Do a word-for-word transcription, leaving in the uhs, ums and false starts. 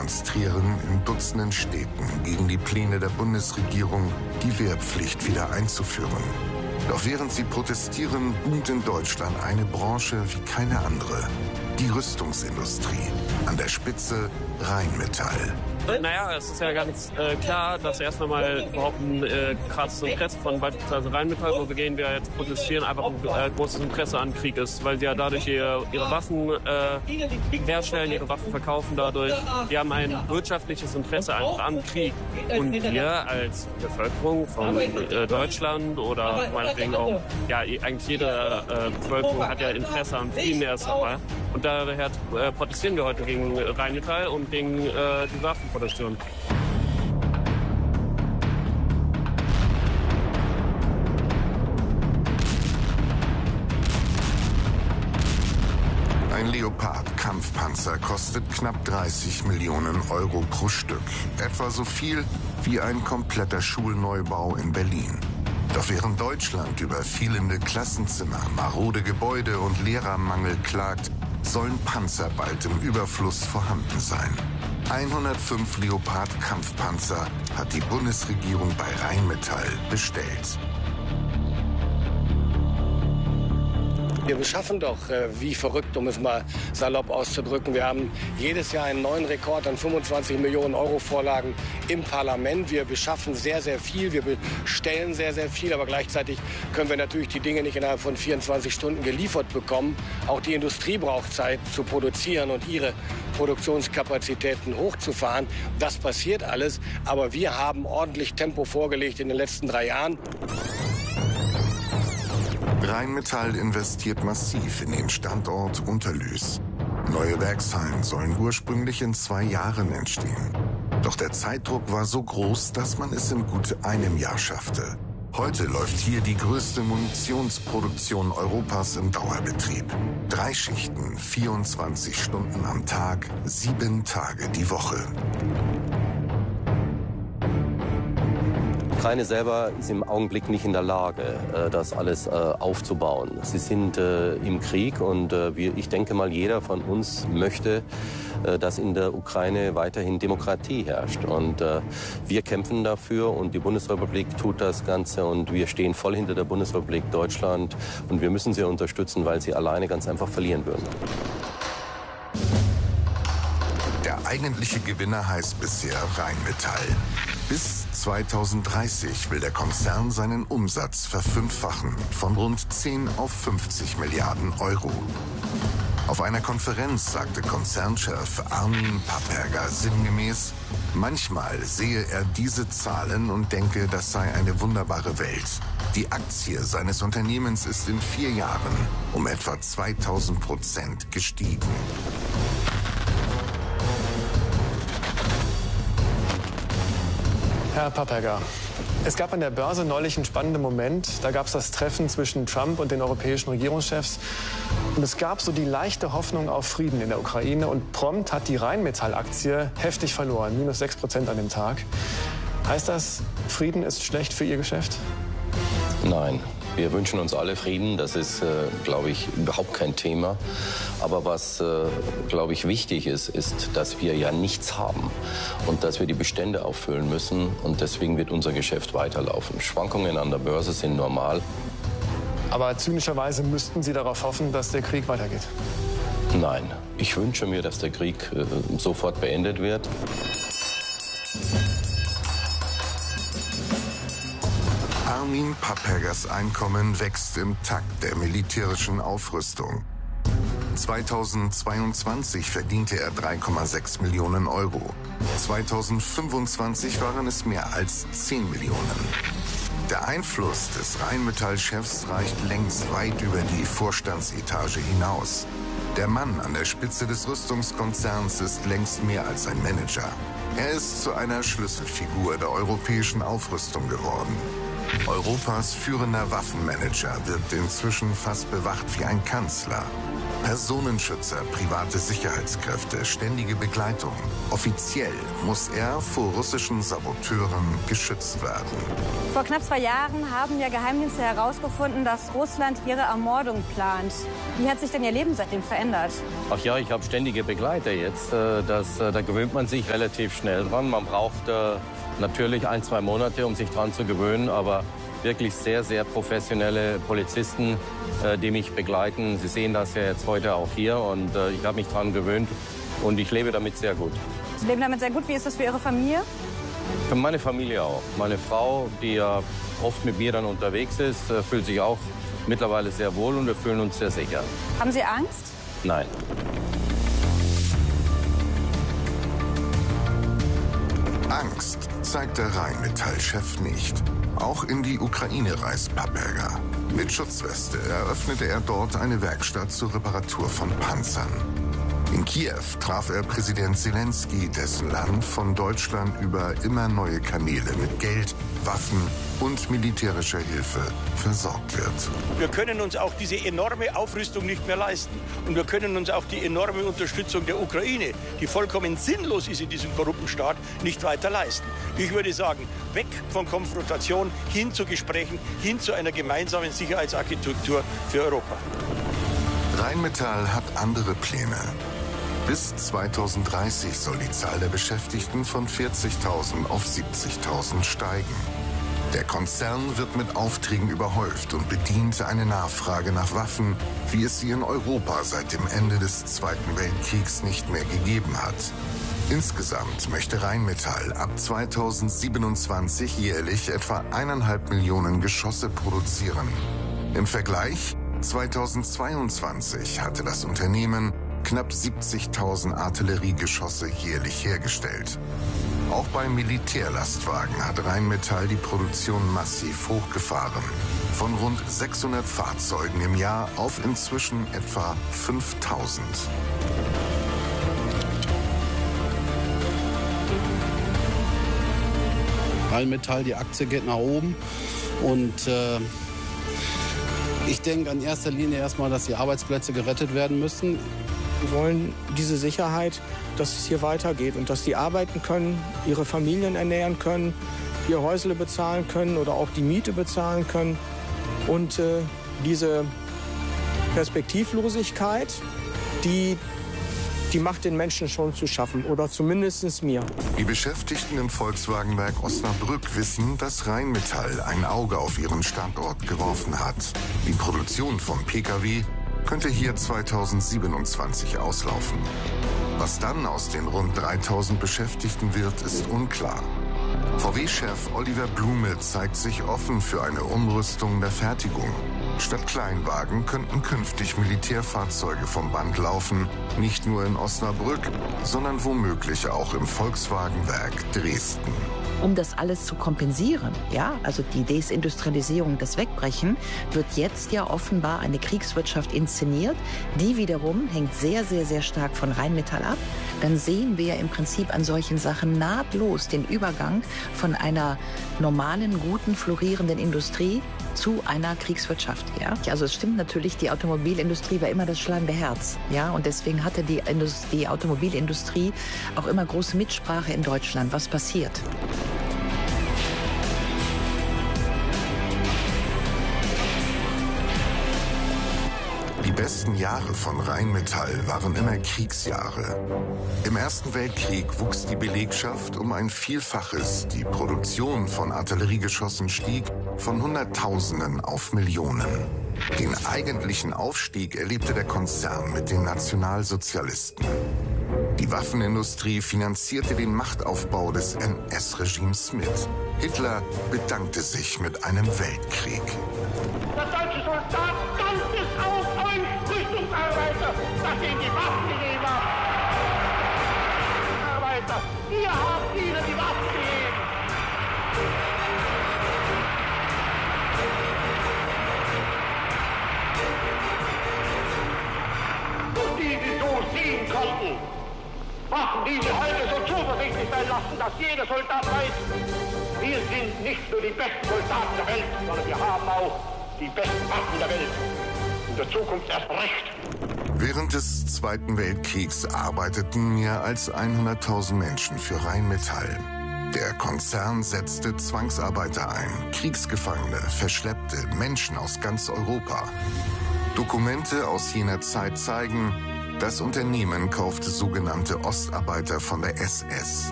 demonstrieren in Dutzenden Städten gegen die Pläne der Bundesregierung, die Wehrpflicht wieder einzuführen. Doch während sie protestieren, boomt in Deutschland eine Branche wie keine andere. Die Rüstungsindustrie. An der Spitze Rheinmetall. Naja, es ist ja ganz äh, klar, dass erst einmal überhaupt ein äh, krasses Interesse von beispielsweise Rheinmetall, wo wir gehen, wir jetzt protestieren, einfach ein äh, großes Interesse an Krieg ist, weil sie ja dadurch ihre, ihre Waffen äh, herstellen, ihre Waffen verkaufen dadurch. Die haben ein wirtschaftliches Interesse einfach an Krieg. Und wir als Bevölkerung von äh, Deutschland oder meinetwegen auch, ja, eigentlich jede äh, Bevölkerung hat ja Interesse am Frieden erst einmal. Und daher äh, protestieren wir heute gegen Rheinmetall und gegen äh, die Waffenproduktion. Ein Leopard-Kampfpanzer kostet knapp dreißig Millionen Euro pro Stück. Etwa so viel wie ein kompletter Schulneubau in Berlin. Doch während Deutschland über fehlende Klassenzimmer, marode Gebäude und Lehrermangel klagt, sollen Panzer bald im Überfluss vorhanden sein. hundertfünf Leopard-Kampfpanzer hat die Bundesregierung bei Rheinmetall bestellt. Wir beschaffen doch äh, wie verrückt, um es mal salopp auszudrücken. Wir haben jedes Jahr einen neuen Rekord an fünfundzwanzig Millionen Euro Vorlagen im Parlament. Wir beschaffen sehr, sehr viel. Wir bestellen sehr, sehr viel. Aber gleichzeitig können wir natürlich die Dinge nicht innerhalb von vierundzwanzig Stunden geliefert bekommen. Auch die Industrie braucht Zeit zu produzieren und ihre Produktionskapazitäten hochzufahren. Das passiert alles. Aber wir haben ordentlich Tempo vorgelegt in den letzten drei Jahren. Rheinmetall investiert massiv in den Standort Unterlüß. Neue Werkshallen sollen ursprünglich in zwei Jahren entstehen. Doch der Zeitdruck war so groß, dass man es in gut einem Jahr schaffte. Heute läuft hier die größte Munitionsproduktion Europas im Dauerbetrieb. Drei Schichten, vierundzwanzig Stunden am Tag, sieben Tage die Woche. Die Ukraine selber ist im Augenblick nicht in der Lage, das alles aufzubauen. Sie sind im Krieg und ich denke mal, jeder von uns möchte, dass in der Ukraine weiterhin Demokratie herrscht. Und wir kämpfen dafür und die Bundesrepublik tut das Ganze und wir stehen voll hinter der Bundesrepublik Deutschland und wir müssen sie unterstützen, weil sie alleine ganz einfach verlieren würden. Der eigentliche Gewinner heißt bisher Rheinmetall. Bis zweitausenddreißig will der Konzern seinen Umsatz verfünffachen, von rund zehn auf fünfzig Milliarden Euro. Auf einer Konferenz sagte Konzernchef Armin Papperger sinngemäß, manchmal sehe er diese Zahlen und denke, das sei eine wunderbare Welt. Die Aktie seines Unternehmens ist in vier Jahren um etwa zweitausend Prozent gestiegen. Herr Papperger, es gab an der Börse neulich einen spannenden Moment. Da gab es das Treffen zwischen Trump und den europäischen Regierungschefs. Und es gab so die leichte Hoffnung auf Frieden in der Ukraine. Und prompt hat die Rheinmetall-Aktie heftig verloren, minus sechs Prozent an dem Tag. Heißt das, Frieden ist schlecht für Ihr Geschäft? Nein. Wir wünschen uns alle Frieden, das ist, äh, glaube ich, überhaupt kein Thema. Aber was, äh, glaube ich, wichtig ist, ist, dass wir ja nichts haben und dass wir die Bestände auffüllen müssen. Und deswegen wird unser Geschäft weiterlaufen. Schwankungen an der Börse sind normal. Aber zynischerweise müssten Sie darauf hoffen, dass der Krieg weitergeht? Nein, ich wünsche mir, dass der Krieg äh, sofort beendet wird. Armin Pappergers Einkommen wächst im Takt der militärischen Aufrüstung. zweitausendzweiundzwanzig verdiente er drei Komma sechs Millionen Euro. zweitausendfünfundzwanzig waren es mehr als zehn Millionen. Der Einfluss des Rheinmetall-Chefs reicht längst weit über die Vorstandsetage hinaus. Der Mann an der Spitze des Rüstungskonzerns ist längst mehr als ein Manager. Er ist zu einer Schlüsselfigur der europäischen Aufrüstung geworden. Europas führender Waffenmanager wirkt inzwischen fast bewacht wie ein Kanzler. Personenschützer, private Sicherheitskräfte, ständige Begleitung. Offiziell muss er vor russischen Saboteuren geschützt werden. Vor knapp zwei Jahren haben ja Geheimdienste herausgefunden, dass Russland ihre Ermordung plant. Wie hat sich denn Ihr Leben seitdem verändert? Ach ja, ich habe ständige Begleiter jetzt. Das, da gewöhnt man sich relativ schnell dran. Man braucht äh, natürlich ein, zwei Monate, um sich dran zu gewöhnen, aber wirklich sehr, sehr professionelle Polizisten, äh, die mich begleiten. Sie sehen das ja jetzt heute auch hier und äh, ich habe mich daran gewöhnt und ich lebe damit sehr gut. Sie leben damit sehr gut. Wie ist das für Ihre Familie? Für meine Familie auch. Meine Frau, die ja oft mit mir dann unterwegs ist, äh, fühlt sich auch mittlerweile sehr wohl und wir fühlen uns sehr sicher. Haben Sie Angst? Nein. Angst zeigt der Rheinmetall-Chef nicht. Auch in die Ukraine reist Papperger. Mit Schutzweste eröffnete er dort eine Werkstatt zur Reparatur von Panzern. In Kiew traf er Präsident Zelensky, dessen Land von Deutschland über immer neue Kanäle mit Geld, Waffen und militärischer Hilfe versorgt wird. Wir können uns auch diese enorme Aufrüstung nicht mehr leisten. Und wir können uns auch die enorme Unterstützung der Ukraine, die vollkommen sinnlos ist in diesem korrupten Staat, nicht weiter leisten. Ich würde sagen, weg von Konfrontation, hin zu Gesprächen, hin zu einer gemeinsamen Sicherheitsarchitektur für Europa. Rheinmetall hat andere Pläne. Bis zweitausenddreißig soll die Zahl der Beschäftigten von vierzigtausend auf siebzigtausend steigen. Der Konzern wird mit Aufträgen überhäuft und bedient eine Nachfrage nach Waffen, wie es sie in Europa seit dem Ende des Zweiten Weltkriegs nicht mehr gegeben hat. Insgesamt möchte Rheinmetall ab zweitausendsiebenundzwanzig jährlich etwa eineinhalb Millionen Geschosse produzieren. Im Vergleich: zweitausendzweiundzwanzig hatte das Unternehmen knapp siebzigtausend Artilleriegeschosse jährlich hergestellt. Auch bei Militärlastwagen hat Rheinmetall die Produktion massiv hochgefahren. Von rund sechshundert Fahrzeugen im Jahr auf inzwischen etwa fünftausend. Rheinmetall, die Aktie geht nach oben und äh, ich denke in erster Linie erstmal, dass die Arbeitsplätze gerettet werden müssen. Wir wollen diese Sicherheit, dass es hier weitergeht und dass die arbeiten können, ihre Familien ernähren können, ihr Häusle bezahlen können oder auch die Miete bezahlen können. Und äh, diese Perspektivlosigkeit, die, die macht den Menschen schon zu schaffen, oder zumindest mir. Die Beschäftigten im Volkswagenwerk Osnabrück wissen, dass Rheinmetall ein Auge auf ihren Standort geworfen hat. Die Produktion von Pkw könnte hier zweitausendsiebenundzwanzig auslaufen. Was dann aus den rund dreitausend Beschäftigten wird, ist unklar. V W-Chef Oliver Blume zeigt sich offen für eine Umrüstung der Fertigung. Statt Kleinwagen könnten künftig Militärfahrzeuge vom Band laufen, nicht nur in Osnabrück, sondern womöglich auch im Volkswagenwerk Dresden. Um das alles zu kompensieren, ja, also die Desindustrialisierung, das Wegbrechen, wird jetzt ja offenbar eine Kriegswirtschaft inszeniert. Die wiederum hängt sehr, sehr, sehr stark von Rheinmetall ab. Dann sehen wir im Prinzip an solchen Sachen nahtlos den Übergang von einer normalen, guten, florierenden Industrie zu einer Kriegswirtschaft. Ja? Also es stimmt natürlich, die Automobilindustrie war immer das schlagende Herz. Ja? Und deswegen hatte die, Indust- die Automobilindustrie auch immer große Mitsprache in Deutschland, was passiert. Die besten Jahre von Rheinmetall waren immer Kriegsjahre. Im Ersten Weltkrieg wuchs die Belegschaft um ein Vielfaches. Die Produktion von Artilleriegeschossen stieg von Hunderttausenden auf Millionen. Den eigentlichen Aufstieg erlebte der Konzern mit den Nationalsozialisten. Die Waffenindustrie finanzierte den Machtaufbau des N S-Regimes mit. Hitler bedankte sich mit einem Weltkrieg. Der deutsche Soldat dankt es auf euch Rüstungsarbeiter, dass ihr ihm die Waffen gegeben habt. Arbeiter, ihr habt ihnen die Waffen gegeben. Und die, die so ziehen konnten, Waffen, die sie heute so zuversichtlich sein lassen, dass jeder Soldat weiß, Wir sind nicht nur die besten Soldaten der Welt, sondern wir haben auch die besten Waffen der Welt. In der Zukunft erst recht. Während des Zweiten Weltkriegs arbeiteten mehr als hunderttausend Menschen für Rheinmetall. Der Konzern setzte Zwangsarbeiter ein, Kriegsgefangene, verschleppte Menschen aus ganz Europa. Dokumente aus jener Zeit zeigen, das Unternehmen kaufte sogenannte Ostarbeiter von der S S.